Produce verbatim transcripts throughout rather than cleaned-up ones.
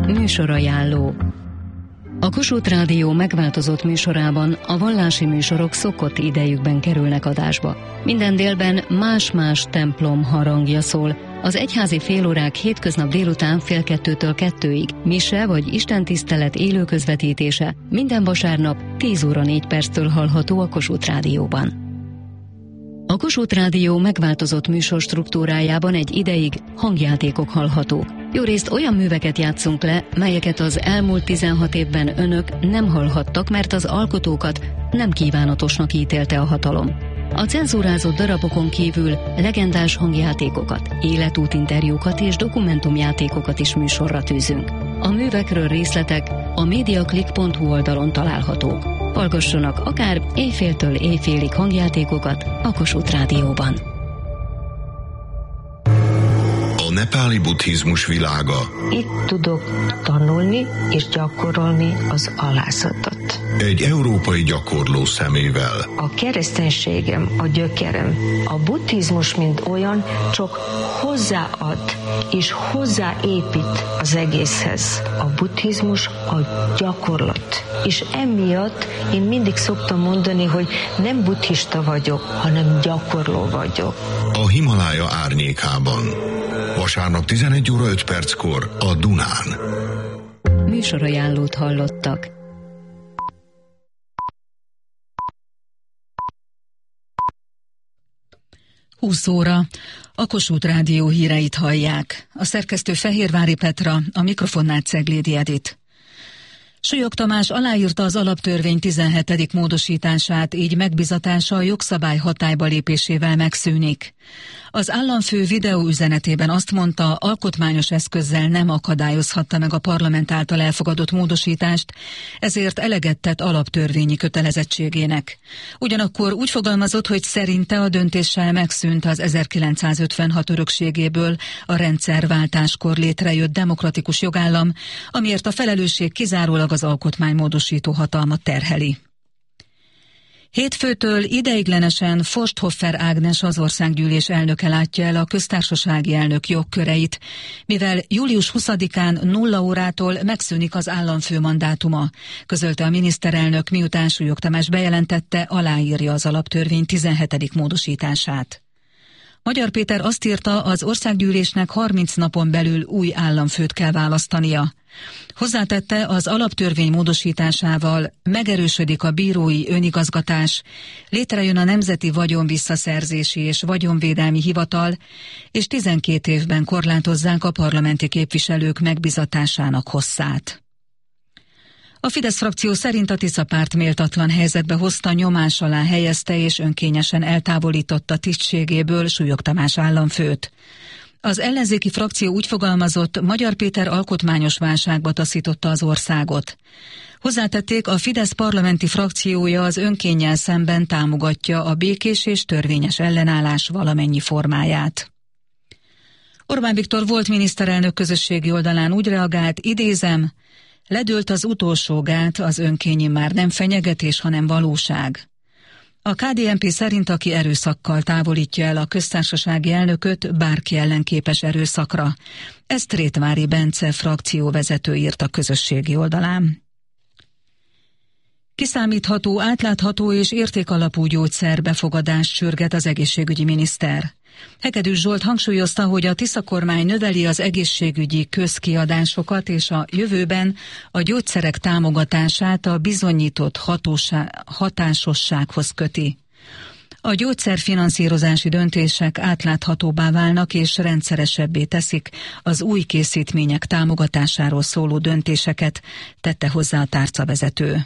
Műsorajánló. A Kossuth Rádió megváltozott műsorában a vallási műsorok szokott idejükben kerülnek adásba. Minden délben más-más templom harangja szól. Az egyházi félórák hétköznap délután fél kettőtől kettőig, mise vagy istentisztelet élő közvetítése minden vasárnap tíz óra négy perctől hallható a Kossuth Rádióban. A Kossuth Rádió megváltozott műsor struktúrájában egy ideig hangjátékok hallhatók. Jórészt olyan műveket játszunk le, melyeket az elmúlt tizenhat évben önök nem hallhattak, mert az alkotókat nem kívánatosnak ítélte a hatalom. A cenzúrázott darabokon kívül legendás hangjátékokat, életútinterjúkat és dokumentumjátékokat is műsorra tűzünk. A művekről részletek a mediaclick pont hu oldalon találhatók. Hallgassanak akár éjféltől éjfélig hangjátékokat a Kossuth Rádióban. A nepáli buddhizmus világa. Itt tudok tanulni és gyakorolni az alászatot. Egy európai gyakorló szemével. A kereszténységem, a gyökerem. A buddhizmus, mint olyan, csak hozzáad és hozzáépít az egészhez. A buddhizmus a gyakorlat. És emiatt én mindig szoktam mondani, hogy nem buddhista vagyok, hanem gyakorló vagyok. A Himalája árnyékában. Vasárnap tizenegy óra öt perckor a Dunán. Műsorajánlót hallottak. húsz óra. A Kossuth Rádió híreit hallják. A szerkesztő Fehérvári Petra, a mikrofonnál Ceglédi Edit. Súlyog Tamás aláírta az alaptörvény tizenhetedik módosítását, így megbizatása a jogszabály hatályba lépésével megszűnik. Az államfő videóüzenetében azt mondta, alkotmányos eszközzel nem akadályozhatta meg a parlament által elfogadott módosítást, ezért eleget tett alaptörvényi kötelezettségének. Ugyanakkor úgy fogalmazott, hogy szerinte a döntéssel megszűnt az ezerkilencszázötvenhat örökségéből a rendszerváltáskor létrejött demokratikus jogállam, amiért a felelősség kizárólag az alkotmánymódosító hatalmat terheli. Hétfőtől ideiglenesen Forsthoffer Ágnes az országgyűlés elnöke látja el a köztársasági elnök jogköreit, mivel július huszadikán nulla órától megszűnik az államfő mandátuma, közölte a miniszterelnök, miután Súlyog Tamás bejelentette, aláírja az alaptörvény tizenhetedik módosítását. Magyar Péter azt írta, az országgyűlésnek harminc napon belül új államfőt kell választania. Hozzátette, az alaptörvény módosításával megerősödik a bírói önigazgatás, létrejön a Nemzeti Vagyonvisszaszerzési és Vagyonvédelmi Hivatal, és tizenkét évben korlátozzák a parlamenti képviselők megbizatásának hosszát. A Fidesz frakció szerint a Tisza párt méltatlan helyzetbe hozta, nyomás alá helyezte és önkényesen eltávolította tisztségéből Súlyog Tamás államfőt. Az ellenzéki frakció úgy fogalmazott, Magyar Péter alkotmányos válságba taszította az országot. Hozzátették, a Fidesz parlamenti frakciója az önkénnyel szemben támogatja a békés és törvényes ellenállás valamennyi formáját. Orbán Viktor volt miniszterelnök közösségi oldalán úgy reagált, idézem, ledőlt az utolsó gát, az önkényi már nem fenyegetés, hanem valóság. A ká dé en pé szerint, aki erőszakkal távolítja el a köztársasági elnököt, bárki ellen képes erőszakra. Ezt Rétvári Bence frakcióvezető írt a közösségi oldalán. Kiszámítható, átlátható és értékalapú gyógyszer befogadást sürget az egészségügyi miniszter. Hegedűs Zsolt hangsúlyozta, hogy a Tisza kormány növeli az egészségügyi közkiadásokat, és a jövőben a gyógyszerek támogatását a bizonyított hatósá- hatásossághoz köti. A gyógyszerfinanszírozási döntések átláthatóbbá válnak és rendszeresebbé teszik az új készítmények támogatásáról szóló döntéseket, tette hozzá a tárcavezető.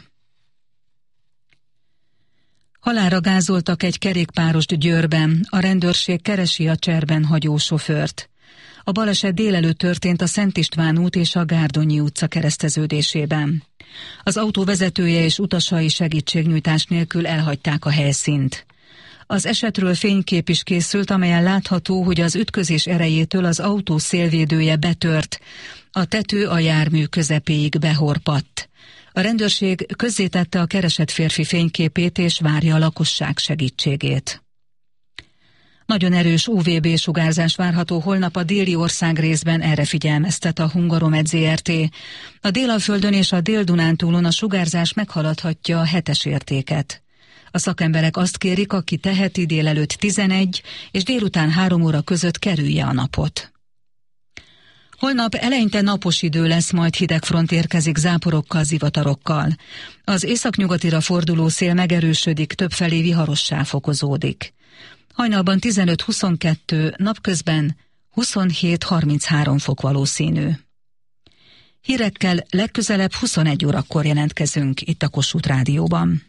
Halálra gázoltak egy kerékpárost Győrben, a rendőrség keresi a cserben hagyó sofőrt. A baleset délelőtt történt a Szent István út és a Gárdonyi utca kereszteződésében. Az autó vezetője és utasai segítségnyújtás nélkül elhagyták a helyszínt. Az esetről fénykép is készült, amelyen látható, hogy az ütközés erejétől az autó szélvédője betört, a tető a jármű közepéig behorpadt. A rendőrség közzétette a keresett férfi fényképét és várja a lakosság segítségét. Nagyon erős u vé bé sugárzás várható holnap a déli ország részben, erre figyelmeztet a Hungaromed zé er té. A Délalföldön és a Dél-Dunántúlon a sugárzás meghaladhatja a hetes értéket. A szakemberek azt kérik, aki teheti, délelőtt tizenegy és délután három óra között kerülje a napot. Holnap eleinte napos idő lesz, majd hidegfront érkezik záporokkal, zivatarokkal. Az északnyugatira forduló szél megerősödik, többfelé viharossá fokozódik. Hajnalban tizenöt-huszonkettő, napközben huszonhét harminchárom fok valószínű. Hírekkel legközelebb huszonegy órakor jelentkezünk itt a Kossuth Rádióban.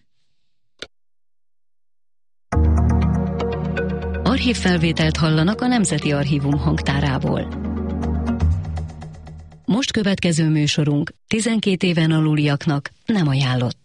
Archívfelvételt hallanak a Nemzeti Archívum hangtárából. Most következő műsorunk tizenkét éven aluliaknak nem ajánlott.